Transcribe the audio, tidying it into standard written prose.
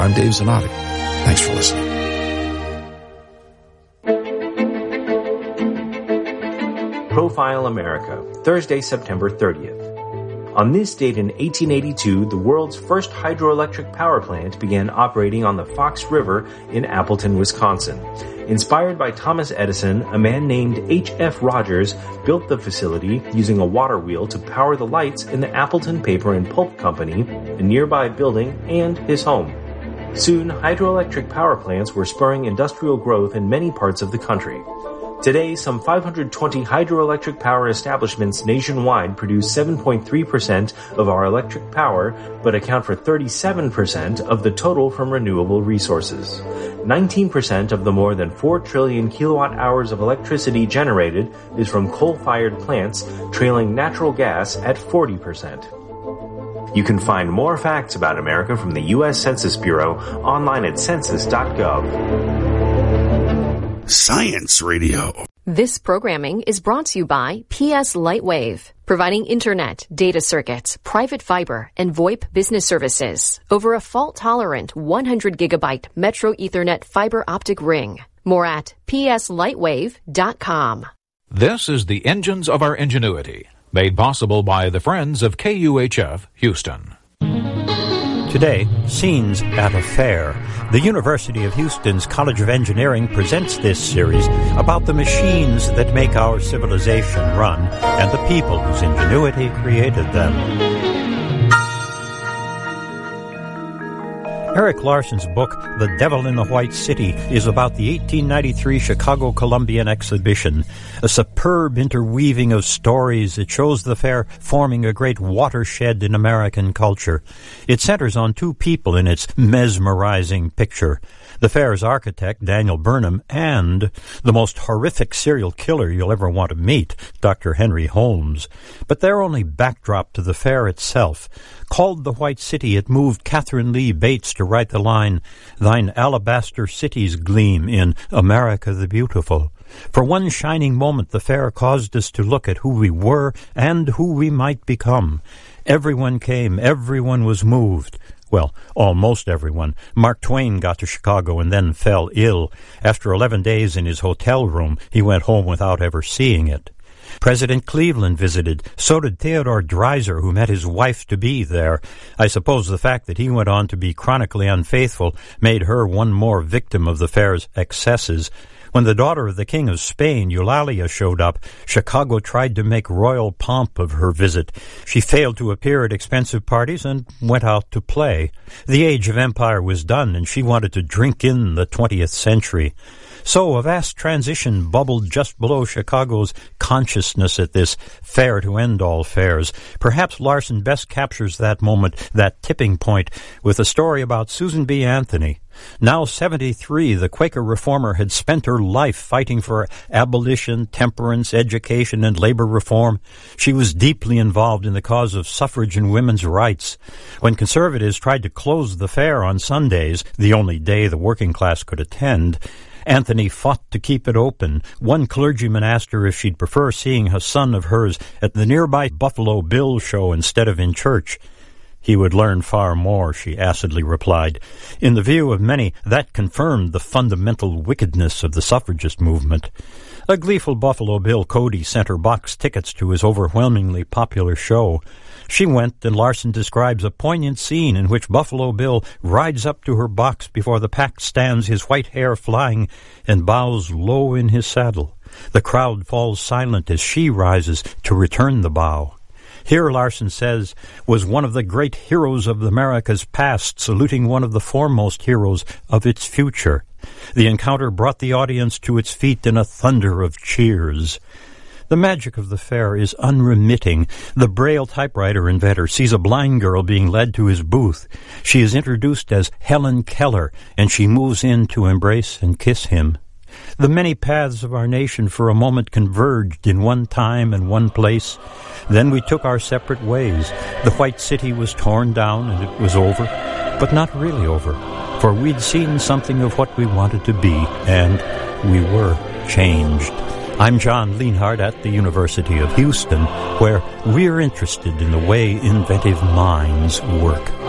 I'm Dave Zanotti. Thanks for listening. Profile America, Thursday, September 30th. On this date in 1882, the world's first hydroelectric power plant began operating on the Fox River in Appleton, Wisconsin. Inspired by Thomas Edison, a man named H.F. Rogers built the facility using a water wheel to power the lights in the Appleton Paper and Pulp Company, a nearby building, and his home. Soon, hydroelectric power plants were spurring industrial growth in many parts of the country. Today, some 520 hydroelectric power establishments nationwide produce 7.3% of our electric power, but account for 37% of the total from renewable resources. 19% of the more than 4 trillion kilowatt-hours of electricity generated is from coal-fired plants, trailing natural gas at 40%. You can find more facts about America from the U.S. Census Bureau online at census.gov. Science Radio. This programming is brought to you by PS Lightwave, providing internet, data circuits, private fiber, and VoIP business services over a fault-tolerant 100 gigabyte Metro Ethernet fiber optic ring. More at pslightwave.com. This is the Engines of Our Ingenuity, made possible by the Friends of KUHF Houston. Today, Scenes at a Fair. The University of Houston's College of Engineering presents this series about the machines that make our civilization run and the people whose ingenuity created them. Eric Larson's book, The Devil in the White City, is about the 1893 Chicago Columbian Exhibition, a superb interweaving of stories that shows the fair forming a great watershed in American culture. It centers on 2 people in its mesmerizing picture: the fair's architect, Daniel Burnham, and the most horrific serial killer you'll ever want to meet, Dr. Henry Holmes. But they're only backdrop to the fair itself. Called the White City, it moved Catherine Lee Bates to write the line, "Thine alabaster cities gleam in America the Beautiful." For one shining moment, the fair caused us to look at who we were and who we might become. Everyone came, everyone was moved. Well, almost everyone. Mark Twain got to Chicago and then fell ill. After 11 days in his hotel room, he went home without ever seeing it. President Cleveland visited. So did Theodore Dreiser, who met his wife-to-be there. I suppose the fact that he went on to be chronically unfaithful made her one more victim of the fair's excesses. When the daughter of the King of Spain, Eulalia, showed up, Chicago tried to make royal pomp of her visit. She failed to appear at expensive parties and went out to play. The age of empire was done, and she wanted to drink in the 20th century. So a vast transition bubbled just below Chicago's consciousness at this fair to end all fairs. Perhaps Larson best captures that moment, that tipping point, with a story about Susan B. Anthony. Now 73, the Quaker reformer had spent her life fighting for abolition, temperance, education, and labor reform. She was deeply involved in the cause of suffrage and women's rights. When conservatives tried to close the fair on Sundays, the only day the working class could attend, Anthony fought to keep it open. One clergyman asked her if she'd prefer seeing a son of hers at the nearby Buffalo Bill show instead of in church. He would learn far more, she acidly replied. In the view of many, that confirmed the fundamental wickedness of the suffragist movement. A gleeful Buffalo Bill Cody sent her box tickets to his overwhelmingly popular show. She went, and Larson describes a poignant scene in which Buffalo Bill rides up to her box before the pack stands, his white hair flying, and bows low in his saddle. The crowd falls silent as she rises to return the bow. Here, Larson says, was one of the great heroes of America's past saluting one of the foremost heroes of its future. The encounter brought the audience to its feet in a thunder of cheers. The magic of the fair is unremitting. The Braille typewriter inventor sees a blind girl being led to his booth. She is introduced as Helen Keller, and she moves in to embrace and kiss him. The many paths of our nation for a moment converged in one time and one place. Then we took our separate ways. The White City was torn down and it was over, but not really over, for we'd seen something of what we wanted to be, and we were changed. I'm John Lienhardt at the University of Houston, where we're interested in the way inventive minds work.